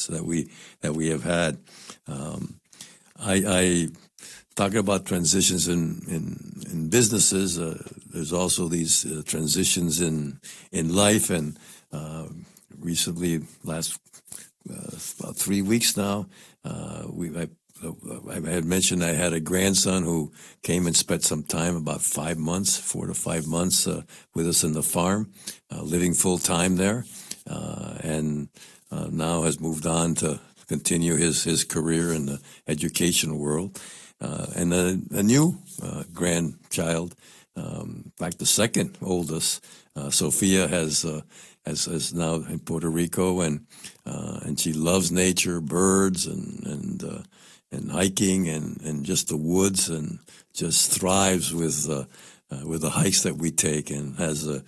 that we have had. I talking about transitions in businesses. There's also these transitions in life, and recently, last about 3 weeks now, I had mentioned I had a grandson who came and spent some time, about 5 months, 4 to 5 months, with us in the farm, living full time there, and now has moved on to continue his career in the educational world. And a new grandchild, in fact, the second oldest, Sophia, has now in Puerto Rico, and she loves nature, birds, and hiking, and just the woods, and just thrives with the hikes that we take, and has a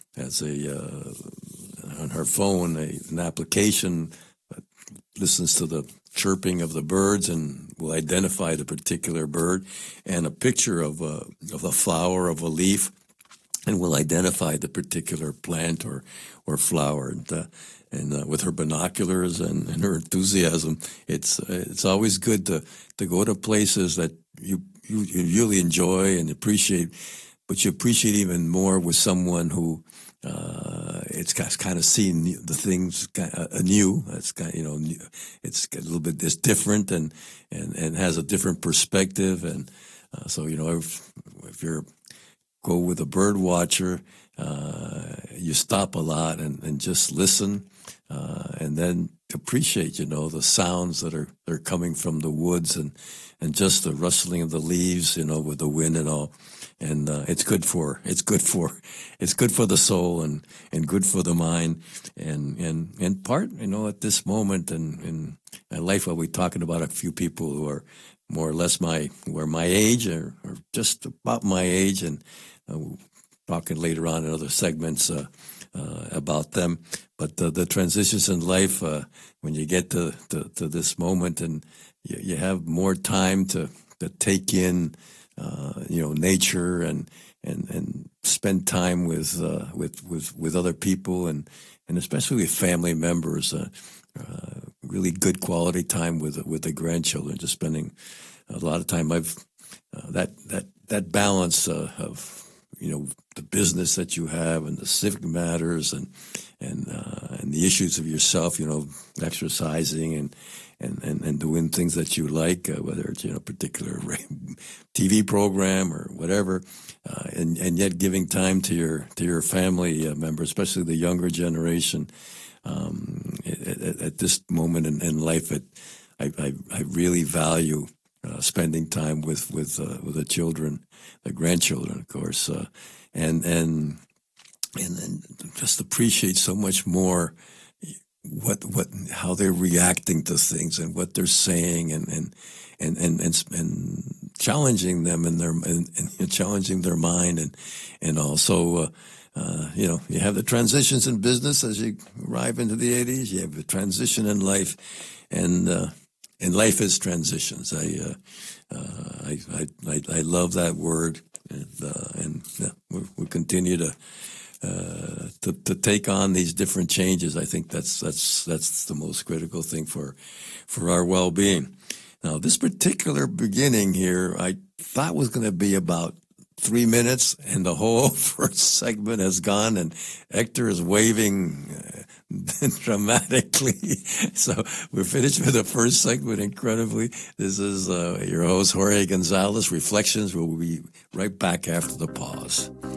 on her phone an application that listens to the chirping of the birds and will identify the particular bird, and a picture of a flower, of a leaf, and will identify the particular plant or flower. And with her binoculars and her enthusiasm, it's always good to go to places that you really enjoy and appreciate, but you appreciate even more with someone who it's kind of seeing the things anew. It's it's a little bit different and has a different perspective. And so if you're go with a bird watcher, you stop a lot and just listen, and then appreciate the sounds that are coming from the woods, and just the rustling of the leaves, with the wind and all. And it's good for the soul, and good for the mind, and part at this moment in life, while we're talking about a few people who are more or less my age, or just about my age, and talking later on in other segments about them. But the transitions in life, when you get to this moment, and you have more time to take in nature, and spend time with other people, and especially with family members, really good quality time with the grandchildren, just spending a lot of time. I've that balance of the business that you have, and the civic matters, and the issues of yourself, exercising and doing things that you like, whether it's a particular TV program or whatever, and yet giving time to your family members, especially the younger generation. At this moment in life, I really value spending time with the children, the grandchildren, of course, and just appreciate so much more how they're reacting to things, and what they're saying, and challenging them and challenging their mind, and also you have the transitions in business as you arrive into the 80s. You have the transition in life, and life is transitions. I love that word, and we'll continue to take on these different changes. I think that's the most critical thing for our well-being. Now, this particular beginning here, I thought was going to be about 3 minutes, and the whole first segment has gone, and Hector is waving dramatically. So we're finished with the first segment incredibly. This is your host, Jorge Gonzalez, Reflections. We'll be right back after the pause.